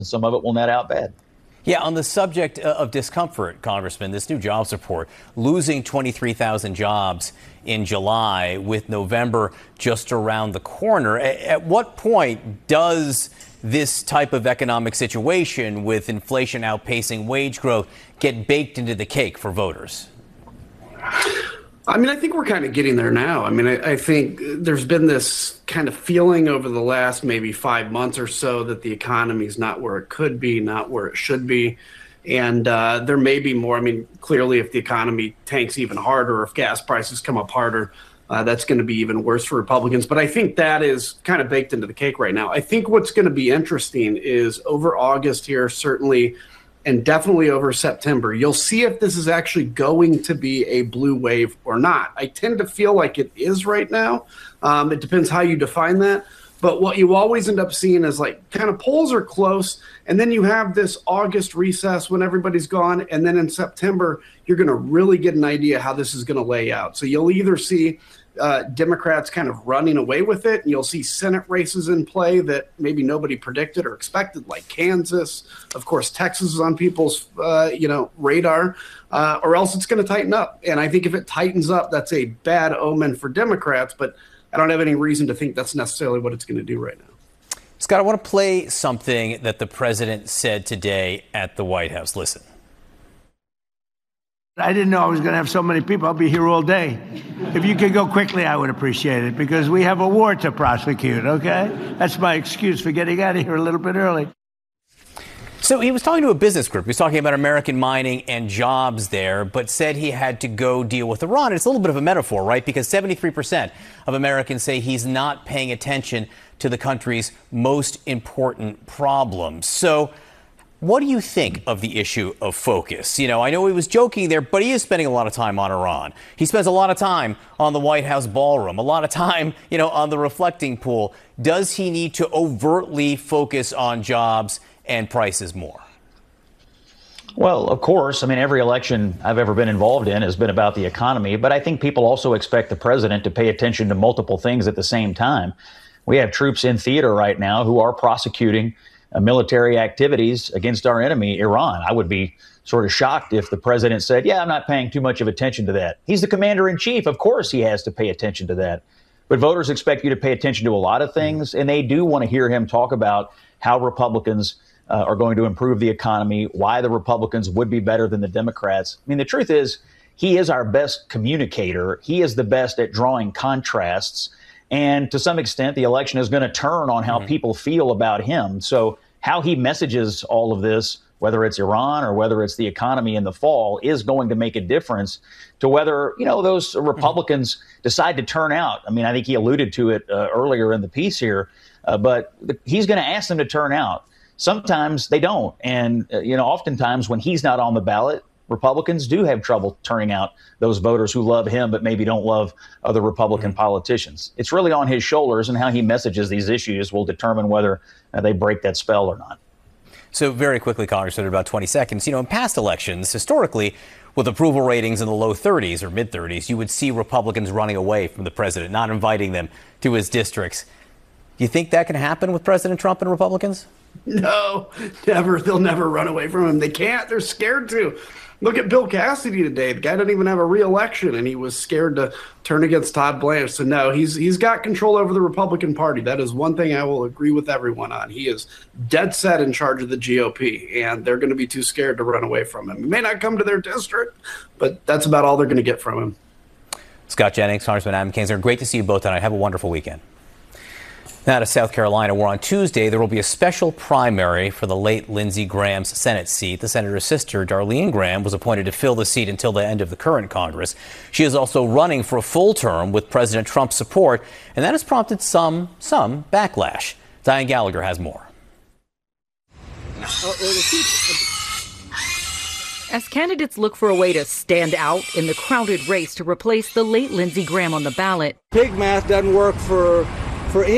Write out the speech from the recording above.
some of it will net out bad. Yeah, on the subject of discomfort, Congressman, this new jobs report, losing 23,000 jobs in July with November just around the corner. At what point does this type of economic situation with inflation outpacing wage growth get baked into the cake for voters? I mean, I think we're kind of getting there now. I mean, I think there's been this kind of feeling over the last maybe 5 months or so that the economy is not where it could be, not where it should be. And there may be more. I mean, clearly, if the economy tanks even harder, if gas prices come up harder, that's going to be even worse for Republicans. But I think that is kind of baked into the cake right now. I think what's going to be interesting is over August here, certainly, and definitely over September, you'll see if this is actually going to be a blue wave or not. I tend to feel like it is right now. It depends how you define that. But what you always end up seeing is like kind of polls are close, and then you have this August recess when everybody's gone, and then in September, you're going to really get an idea how this is going to lay out. So you'll either see Democrats kind of running away with it, and you'll see Senate races in play that maybe nobody predicted or expected, like Kansas. Of course, Texas is on people's radar, or else it's going to tighten up. And I think if it tightens up, that's a bad omen for Democrats, but I don't have any reason to think that's necessarily what it's going to do right now. Scott, I want to play something that the president said today at the White House. Listen. I didn't know I was going to have so many people. I'll be here all day. If you could go quickly, I would appreciate it, because we have a war to prosecute, okay? That's my excuse for getting out of here a little bit early. So he was talking to a business group. He was talking about American mining and jobs there, but said he had to go deal with Iran. It's a little bit of a metaphor, right? Because 73% of Americans say he's not paying attention to the country's most important problems. So what do you think of the issue of focus? You know, I know he was joking there, but he is spending a lot of time on Iran. He spends a lot of time on the White House ballroom, a lot of time, on the reflecting pool. Does he need to overtly focus on jobs and prices more? Well, of course. I mean, every election I've ever been involved in has been about the economy, but I think people also expect the president to pay attention to multiple things at the same time. We have troops in theater right now who are prosecuting military activities against our enemy, Iran. I would be sort of shocked if the president said, yeah, I'm not paying too much of attention to that. He's the commander in chief. Of course he has to pay attention to that. But voters expect you to pay attention to a lot of things, and they do want to hear him talk about how Republicans are going to improve the economy, why the Republicans would be better than the Democrats. I mean, the truth is, he is our best communicator. He is the best at drawing contrasts. And to some extent, the election is going to turn on how people feel about him. So how he messages all of this, whether it's Iran or whether it's the economy in the fall, is going to make a difference to whether, those Republicans decide to turn out. I mean, I think he alluded to it earlier in the piece here, but he's going to ask them to turn out. Sometimes they don't. And, oftentimes when he's not on the ballot, Republicans do have trouble turning out those voters who love him but maybe don't love other Republican politicians. It's really on his shoulders, and how he messages these issues will determine whether they break that spell or not. So very quickly, Congressman, in about 20 seconds, in past elections, historically, with approval ratings in the low 30s or mid 30s, you would see Republicans running away from the president, not inviting them to his districts. Do you think that can happen with President Trump and Republicans? No, never. They'll never run away from him. They can't. They're scared to. Look at Bill Cassidy today. The guy didn't even have a re-election, and he was scared to turn against Todd Blanche. So no, he's got control over the Republican Party. That is one thing I will agree with everyone on. He is dead set in charge of the GOP, and they're going to be too scared to run away from him. He may not come to their district, but that's about all they're going to get from him. Scott Jennings, Congressman Adam Kinzinger, great to see you both tonight. Have a wonderful weekend. Now to South Carolina, where on Tuesday there will be a special primary for the late Lindsey Graham's Senate seat. The senator's sister, Darlene Graham, was appointed to fill the seat until the end of the current Congress. She is also running for a full term with President Trump's support, and that has prompted some backlash. Diane Gallagher has more. As candidates look for a way to stand out in the crowded race to replace the late Lindsey Graham on the ballot, pig math doesn't work for